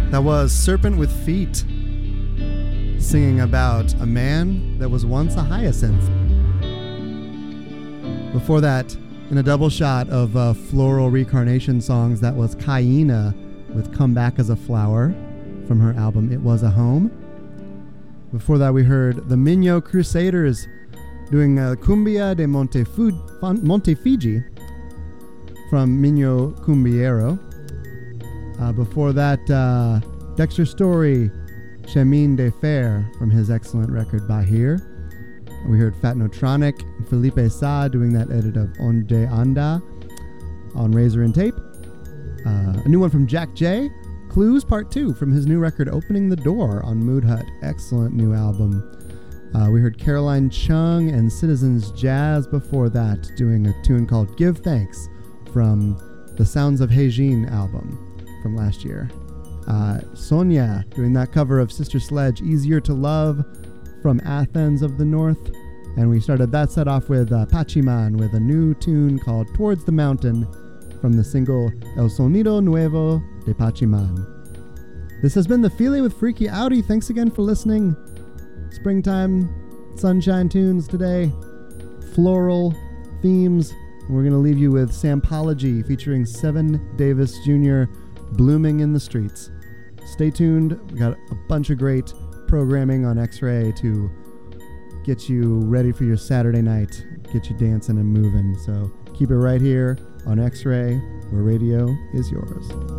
That was Serpent with Feet, singing about a man that was once a hyacinth. Before that, in a double shot of floral recarnation songs, that was Kaina with Come Back as a Flower from her album It Was a Home. Before that, we heard the Minho Crusaders doing Cumbia de Monte Fiji from Minho Cumbiero. Before that, Dexter Story, Chemin de Fer from his excellent record Bahir. We heard Fat Notronic and Felipe Sa doing that edit of Onde Anda on Razor and Tape. A new one from Jack J, Clues Part 2 from his new record Opening the Door on Mood Hut. Excellent new album. We heard Caroline Chung and Citizens Jazz before that doing a tune called Give Thanks from the Sounds of Heijin album from last year. Sonia doing that cover of Sister Sledge, Easier to Love from Athens of the North. And we started that set off with Pachiman with a new tune called Towards the Mountain from the single El Sonido Nuevo de Pachiman. This has been The Feeling with Freaky Audi. Thanks again for listening. Springtime sunshine tunes today, floral themes. We're going to leave you with Sampology featuring Seven Davis Jr., Blooming in the Streets. Stay tuned. We got a bunch of great programming on X-Ray to get you ready for your Saturday night, get you dancing and moving. So keep it right here on X-Ray, where radio is yours.